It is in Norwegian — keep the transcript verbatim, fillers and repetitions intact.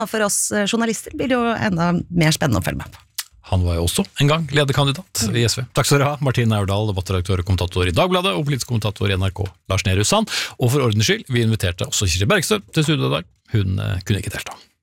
for oss journalister blir det jo enda mer spennende å følge med på. Han var jo også en gang lederkandidat i S V. Takk skal dere ha, Martine Aurdal, debattredaktør og kommentator i Dagbladet, og politisk kommentator i N R K, Lars Nehru Sand. Og for ordens skyld, vi inviterte også Kirsti Bergstø til studio i dag. Hun kunne ikke delta.